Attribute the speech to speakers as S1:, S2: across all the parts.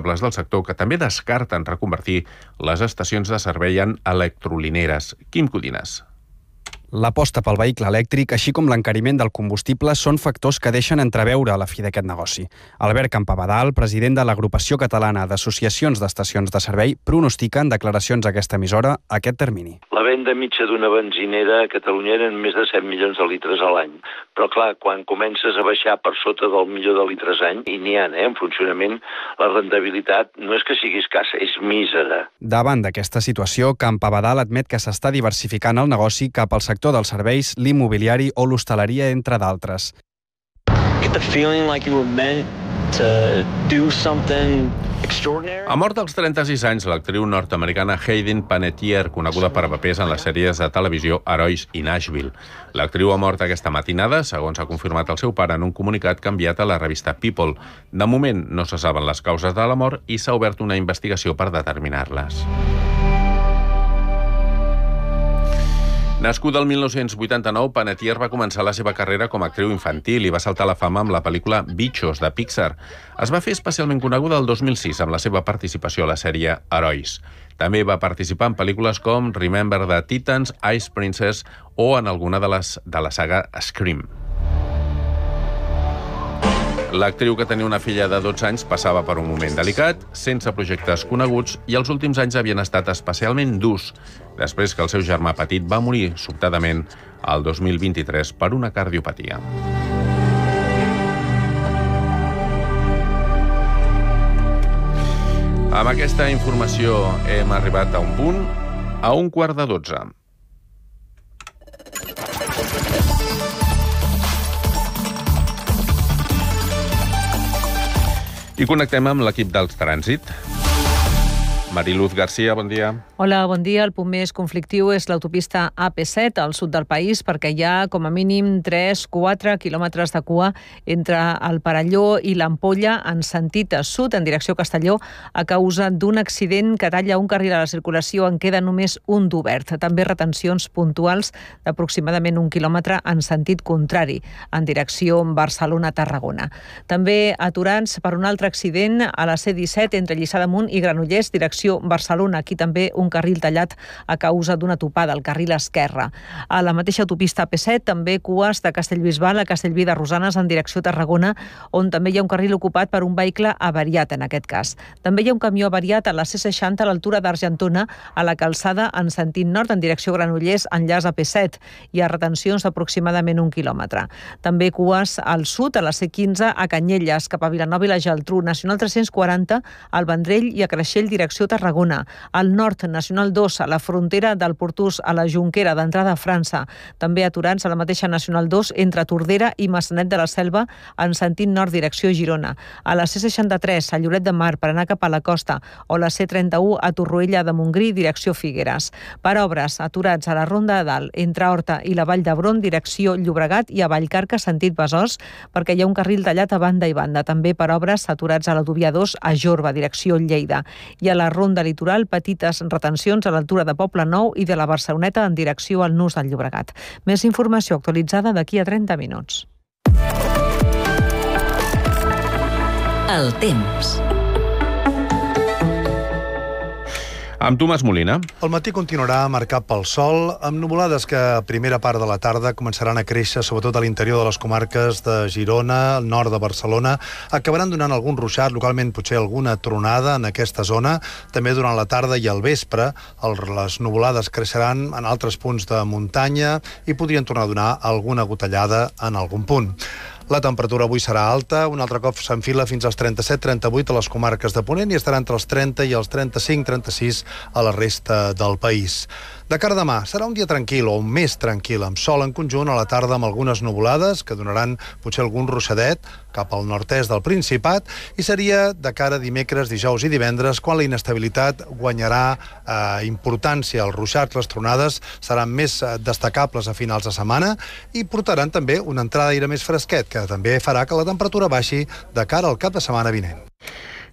S1: responsables del sector que també descarten reconvertir les estacions de servei en electrolineres. Quim Codines.
S2: L'aposta pel vehicle elèctric, així com l'encariment del combustible, són factors que deixen entreveure a la fi d'aquest negoci. Albert Campabadal, president de l'Agrupació Catalana d'Associacions d'Estacions de Servei, pronostica en declaracions a aquesta emissora aquest termini.
S3: La venda mitja d'una benzinera a Catalunya eren més de 7 milions de litres a l'any. Però clar, quan comences a baixar per sota del milió de litres any, i n'hi ha, en funcionament, la rendibilitat no és que sigui escassa, és mísera.
S2: Davant d'aquesta situació, Campabadal admet que s'està diversificant el negoci cap al sector dels serveis, l'immobiliari o l'hostaleria, entre d'altres.
S1: Ha mort als 36 anys l'actriu nord-americana Hayden Panettiere, coneguda per papers en les sèries de televisió Herois i Nashville. L'actriu ha mort aquesta matinada, segons ha confirmat el seu pare en un comunicat que ha enviat a la revista People. De moment no se saben les causes de la mort i s'ha obert una investigació per determinar-les. Nascuda el 1989, Panettiere va començar la seva carrera com a actriu infantil i va saltar a la fama amb la pel·lícula Bichos, de Pixar. Es va fer especialment coneguda el 2006 amb la seva participació a la sèrie Herois. També va participar en pel·lícules com Remember the Titans, Ice Princess o en alguna de la saga Scream. L'actriu, que tenia una filla de 12 anys, passava per un moment delicat, sense projectes coneguts, i els últims anys havien estat especialment durs, després que el seu germà petit va morir sobtadament el 2023 per una cardiopatia. Amb aquesta informació hem arribat a un punt, a 11:45. I connectem amb l'equip del trànsit. Mariluz García, bon dia.
S4: Hola, bon dia. El punt més conflictiu és l'autopista AP7 al sud del país, perquè hi ha com a mínim 3-4 quilòmetres de cua entre el Perelló i l'Ampolla en sentit sud, en direcció a Castelló, a causa d'un accident que talla un carril a la circulació. En queda només un d'obert. També retencions puntuals d'aproximadament 1 quilòmetre en sentit contrari, en direcció Barcelona-Tarragona. També aturats per un altre accident a la C-17 entre Lliçà d'Amunt i Granollers, direcció Barcelona. Aquí també un carril tallat a causa d'una topada al carril esquerre. A la mateixa autopista AP7 també cues de Castellbisbal a Castellví de Rosanes en direcció Tarragona, on també hi ha un carril ocupat per un vehicle avariat en aquest cas. També hi ha un camió avariat a la C60 a l'altura d'Argentona, a la calçada en sentit nord en direcció Granollers, enllaç AP7. Hi ha retencions d'aproximadament 1 quilòmetre. També cues al sud a la C15 a Canyelles, cap a Vilanova i la Geltrú, Nacional 340 al Vendrell i a Creixell, direcció Tarragona. Al nord, Nacional 2, a la frontera del Portús, a la Jonquera, d'entrada a França. També aturats a la mateixa Nacional 2 entre Tordera i Massanet de la Selva en sentit nord, direcció Girona. A la C63, a Lloret de Mar, per anar cap a la costa, o la C31 a Torroella de Montgrí, direcció Figueres. Per obres, aturats a la Ronda de Dalt, entre Horta i la Vall d'Hebron, direcció Llobregat, i a Vallcarca, sentit Besòs, perquè hi ha un carril tallat a banda i banda. També per obres, aturats a l'Autovia 2 a Jorba, direcció Lleida. I a la Ronda Litoral, petites retencions a l'altura de Poble Nou i de la Barceloneta en direcció al Nus del Llobregat. Més informació actualitzada d'aquí a 30 minuts.
S5: El temps.
S1: Amb Tomàs Molina.
S6: El matí continuarà marcat pel sol, amb nuvolades que a primera part de la tarda començaran a créixer, sobretot a l'interior de les comarques de Girona, al nord de Barcelona. Acabaran donant algun ruixat, localment potser alguna tronada en aquesta zona. També durant la tarda i al vespre les nuvolades creixeran en altres punts de muntanya i podrien tornar a donar alguna gotellada en algun punt. La temperatura avui serà alta, un altre cop s'enfila fins als 37-38 a les comarques de Ponent i estarà entre els 30 i els 35-36 a la resta del país. De cara a demà, serà un dia tranquil o més tranquil, amb sol en conjunt a la tarda amb algunes nuvolades que donaran potser algun ruixadet cap al nord-est del Principat i seria de cara a dimecres, dijous i divendres quan la inestabilitat guanyarà importància. Els ruixats, les tronades seran més destacables a finals de setmana i portaran també una entrada d'aire més fresquet que també farà que la temperatura baixi de cara al cap de setmana vinent.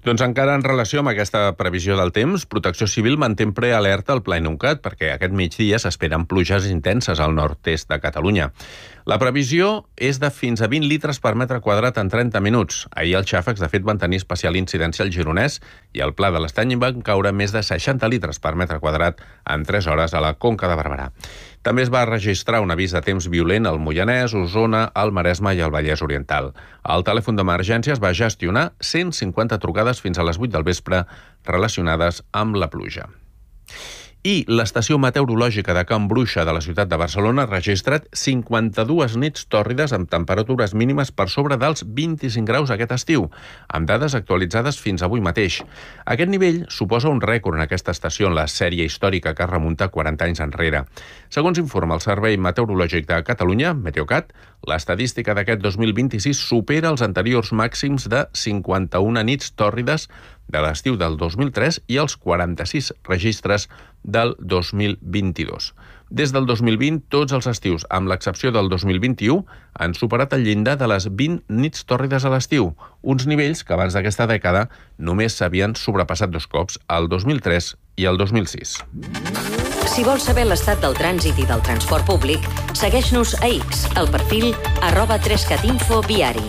S1: Doncs encara en relació amb aquesta previsió del temps, Protecció Civil manté prealerta al Pla Inuncat perquè aquest migdia s'esperen pluges intenses al nord-est de Catalunya. La previsió és de fins a 20 litres per metre quadrat en 30 minuts. Ahir els xàfecs, de fet, van tenir especial incidència al Gironès i al Pla de l'Estany van caure més de 60 litres per metre quadrat en 3 hores a la Conca de Barberà. També es va registrar un avís de temps violent al Moianès, Osona, al Maresme i al Vallès Oriental. El telèfon d'emergències va gestionar 150 trucades fins a les 8 del vespre relacionades amb la pluja. I l'estació meteorològica de Can Bruixa de la ciutat de Barcelona ha registrat 52 nits tòrrides amb temperatures mínimes per sobre dels 25 graus aquest estiu, amb dades actualitzades fins avui mateix. Aquest nivell suposa un rècord en aquesta estació en la sèrie històrica que es remunta 40 anys enrere. Segons informa el Servei Meteorològic de Catalunya, Meteocat, l'estadística d'aquest 2026 supera els anteriors màxims de 51 nits tòrrides de l'estiu del 2003 i els 46 registres del 2022. Des del 2020, tots els estius, amb l'excepció del 2021, han superat el llindar de les 20 nits tòrrides a l'estiu, uns nivells que abans d'aquesta dècada només s'havien sobrepassat 2 cops, el 2003 i el 2006.
S5: Si vols saber l'estat del trànsit i del transport públic, segueix-nos a X, al perfil @3catinfo viari.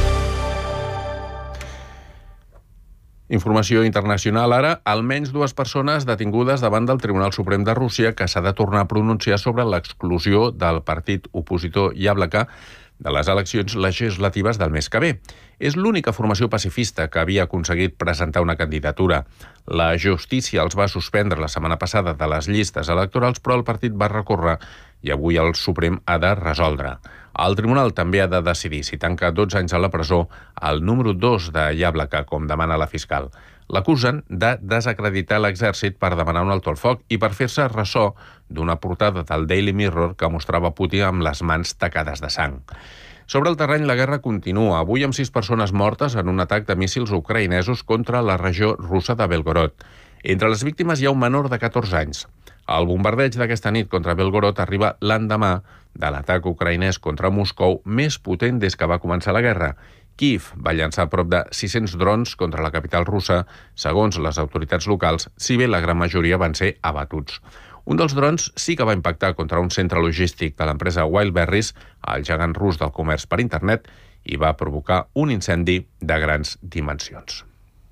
S1: Informació internacional ara. Almenys 2 persones detingudes davant del Tribunal Suprem de Rússia que s'ha de tornar a pronunciar sobre l'exclusió del partit opositor Yablaka de les eleccions legislatives del mes que ve. És l'única formació pacifista que havia aconseguit presentar una candidatura. La justícia els va suspendre la setmana passada de les llistes electorals, però el partit va recórrer i avui el Suprem ha de resoldre. El tribunal també ha de decidir si tanca 12 anys a la presó el número 2 de Yablaka, com demana la fiscal. L'acusen de desacreditar l'exèrcit per demanar un alto al foc i per fer-se ressò d'una portada del Daily Mirror que mostrava Putin amb les mans tacades de sang. Sobre el terreny, la guerra continua, avui amb 6 persones mortes en un atac de míssils ucraïnesos contra la regió russa de Belgorod. Entre les víctimes hi ha un menor de 14 anys. El bombardeig d'aquesta nit contra Belgorod arriba l'endemà de l'atac ucraïnès contra Moscou més potent des que va començar la guerra. Kyiv va llançar prop de 600 drons contra la capital russa, segons les autoritats locals, si bé la gran majoria van ser abatuts. Un dels drons sí que va impactar contra un centre logístic de l'empresa Wildberries, el gegant rus del comerç per internet, i va provocar un incendi de grans dimensions.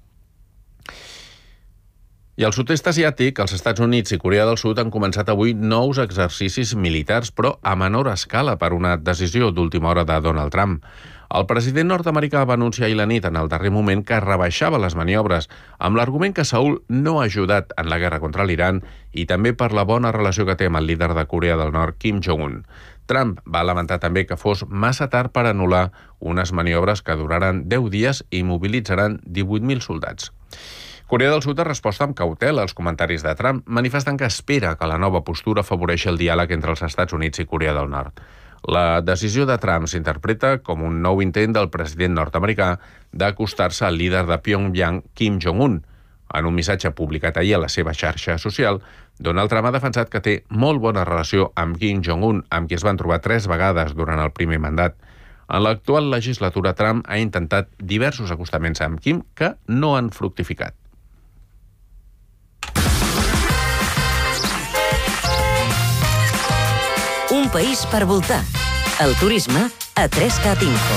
S1: I al sud-est asiàtic, els Estats Units i Corea del Sud han començat avui nous exercicis militars, però a menor escala per una decisió d'última hora de Donald Trump. El president nord-americà va anunciar ahir la nit en el darrer moment que rebaixava les maniobres, amb l'argument que Seül no ha ajudat en la guerra contra l'Iran i també per la bona relació que té amb el líder de Corea del Nord, Kim Jong-un. Trump va lamentar també que fos massa tard per anul·lar unes maniobres que duraran 10 dies i mobilitzaran 18.000 soldats. Corea del Sud ha respost amb cautela als comentaris de Trump, manifestant que espera que la nova postura afavoreixi el diàleg entre els Estats Units i Corea del Nord. La decisió de Trump s'interpreta com un nou intent del president nord-americà d'acostar-se al líder de Pyongyang, Kim Jong-un. En un missatge publicat ahir a la seva xarxa social, Donald Trump ha defensat que té molt bona relació amb Kim Jong-un, amb qui es van trobar 3 vegades durant el primer mandat. En l'actual legislatura, Trump ha intentat diversos acostaments amb Kim que no han fructificat.
S5: Un país per voltar. El turisme a 3Cat Info.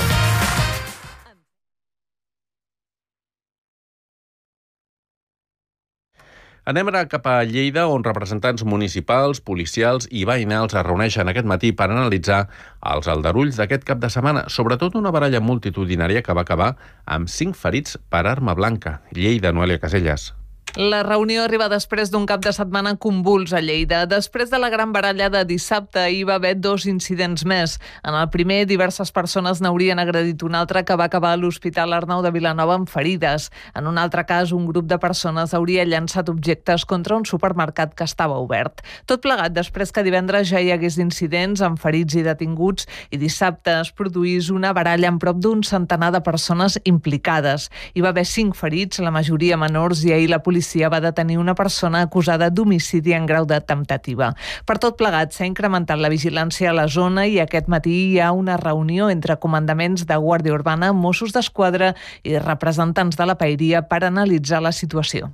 S1: Anem ara cap a Lleida, on representants municipals, policials i veïnals es reuneixen aquest matí per analitzar els aldarulls d'aquest cap de setmana, sobretot una baralla multitudinària que va acabar amb 5 ferits per arma blanca. Lleida, Noelia Casellas.
S4: La reunió arriba després d'un cap de setmana convuls a Lleida. Després de la gran baralla de dissabte, hi va haver 2 incidents més. En el primer, diverses persones n'haurien agredit un altre que va acabar a l'Hospital Arnau de Vilanova amb ferides. En un altre cas, un grup de persones hauria llançat objectes contra un supermercat que estava obert. Tot plegat després que divendres ja hi hagués incidents amb ferits i detinguts i dissabte es produís una baralla amb prop d'un centenar de persones implicades. Hi va haver 5 ferits, la majoria menors, i ahir la policia
S7: policia va detenir una persona acusada d'homicidi en grau de temptativa. Per tot plegat, s'ha incrementat la vigilància a la zona i aquest matí hi ha una reunió entre comandaments de Guàrdia Urbana, Mossos d'Esquadra i representants de la paeria per analitzar la situació.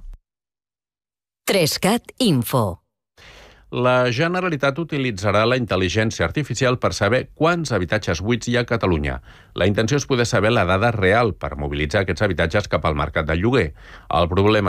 S5: 3CAT Info.
S1: La Generalitat utilitzarà la intel·ligència artificial per saber quants habitatges buits hi ha a Catalunya. La intenció és poder saber la dada real per mobilitzar aquests habitatges cap al mercat del lloguer. El problema